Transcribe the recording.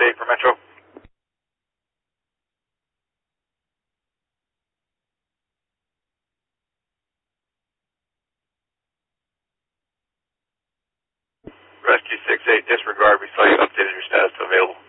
668 for Metro. Rescue 68, disregard. We saw you updated your status to available.